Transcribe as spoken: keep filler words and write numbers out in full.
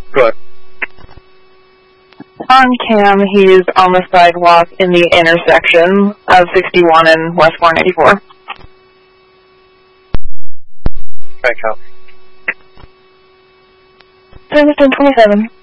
Go ahead. On cam, he's on the sidewalk in the intersection of sixty-one and West four ninety-four. Back out. Service ten twenty-seven.